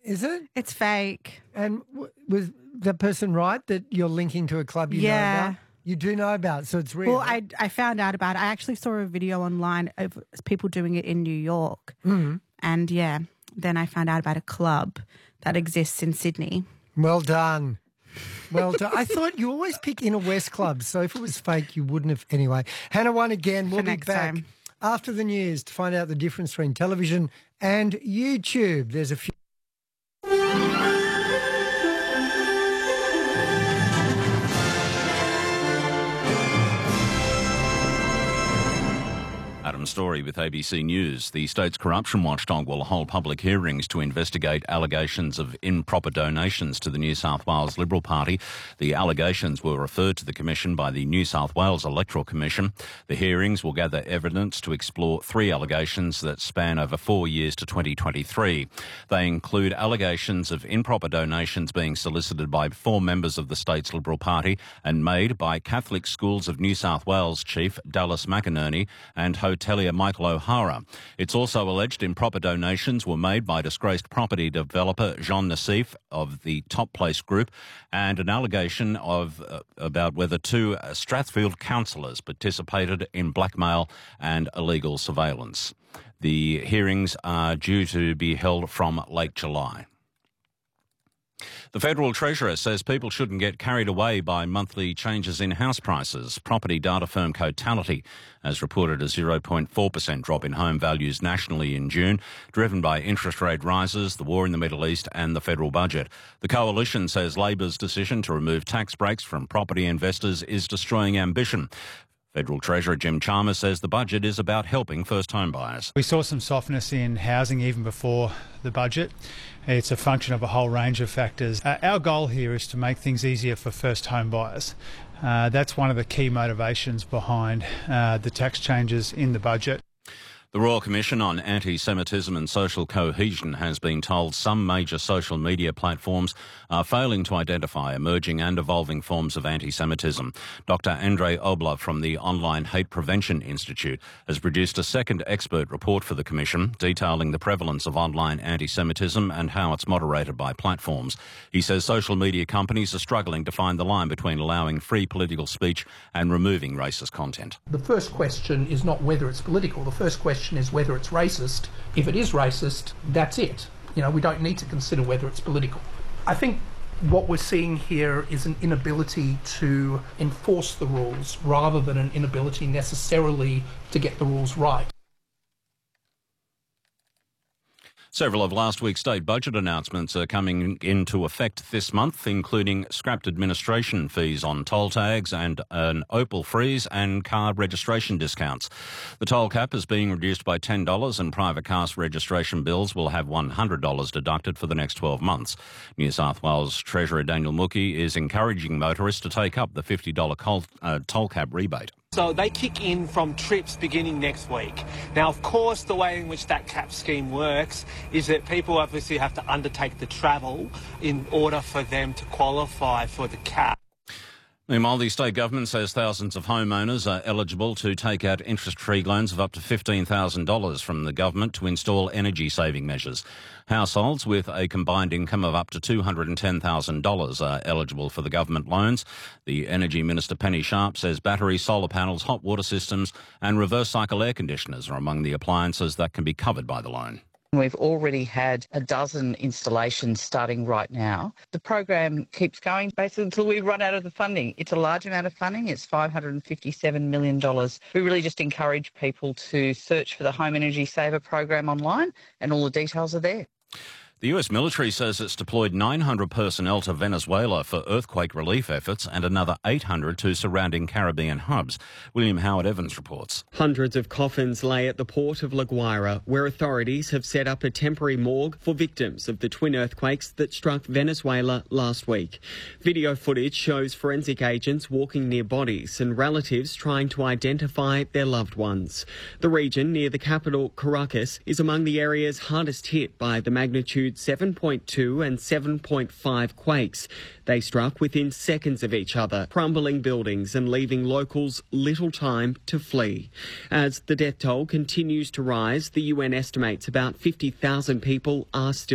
Is it? It's fake. And was the person right that you're linking to a club you know about? You do know about, so it's real. Well, I found out about it. I actually saw a video online of people doing it in New York. And, yeah, then I found out about a club that exists in Sydney. Well done. Well done. I thought you always pick inner west clubs, so if it was fake, you wouldn't have. Anyway, Hannah won again. We'll be back after the news to find out the difference between television and YouTube. There's a few. Adam Story with ABC News. The state's corruption watchdog will hold public hearings to investigate allegations of improper donations to the New South Wales Liberal Party. The allegations were referred to the Commission by the New South Wales Electoral Commission. The hearings will gather evidence to explore 3 allegations that span over 4 years to 2023. They include allegations of improper donations being solicited by 4 members of the state's Liberal Party and made by Catholic Schools of New South Wales Chief Dallas McInerney and hotelier Michael O'Hara. It's also alleged improper donations were made by disgraced property developer Jean Nassif of the Top Place Group, and an allegation about whether 2 Strathfield councillors participated in blackmail and illegal surveillance. The hearings are due to be held from late July. The Federal Treasurer says people shouldn't get carried away by monthly changes in house prices. Property data firm Cotality has reported a 0.4% drop in home values nationally in June, driven by interest rate rises, the war in the Middle East and the federal budget. The Coalition says Labor's decision to remove tax breaks from property investors is destroying ambition. Federal Treasurer Jim Chalmers says the budget is about helping first home buyers. We saw some softness in housing even before the budget. It's a function of a whole range of factors. Our goal here is to make things easier for first home buyers. That's one of the key motivations behind the tax changes in the budget. The Royal Commission on Anti-Semitism and Social Cohesion has been told some major social media platforms are failing to identify emerging and evolving forms of anti-Semitism. Dr. Andrei Oblov from the Online Hate Prevention Institute has produced a second expert report for the Commission detailing the prevalence of online anti-Semitism and how it's moderated by platforms. He says social media companies are struggling to find the line between allowing free political speech and removing racist content. The first question is not whether it's political. The first question is whether it's racist. If it is racist, that's it. We don't need to consider whether it's political. I think what we're seeing here is an inability to enforce the rules rather than an inability necessarily to get the rules right. Several of last week's state budget announcements are coming into effect this month, including scrapped administration fees on toll tags and an Opal freeze and car registration discounts. The toll cap is being reduced by $10 and private car registration bills will have $100 deducted for the next 12 months. New South Wales Treasurer Daniel Mookhey is encouraging motorists to take up the $50 toll cap rebate. So they kick in from trips beginning next week. Now, of course, the way in which that cap scheme works is that people obviously have to undertake the travel in order for them to qualify for the cap. Meanwhile, the state government says thousands of homeowners are eligible to take out interest-free loans of up to $15,000 from the government to install energy-saving measures. Households with a combined income of up to $210,000 are eligible for the government loans. The Energy Minister Penny Sharp says batteries, solar panels, hot water systems and reverse cycle air conditioners are among the appliances that can be covered by the loan. We've already had a dozen installations starting right now. The program keeps going basically until we run out of the funding. It's a large amount of funding. It's $557 million. We really just encourage people to search for the Home Energy Saver program online and all the details are there. The US military says it's deployed 900 personnel to Venezuela for earthquake relief efforts and another 800 to surrounding Caribbean hubs. William Howard Evans reports. Hundreds of coffins lay at the port of La Guaira, where authorities have set up a temporary morgue for victims of the twin earthquakes that struck Venezuela last week. Video footage shows forensic agents walking near bodies and relatives trying to identify their loved ones. The region near the capital, Caracas, is among the areas hardest hit by the magnitude 7.2 and 7.5 quakes. They struck within seconds of each other, crumbling buildings and leaving locals little time to flee. As the death toll continues to rise, the UN estimates about 50,000 people are still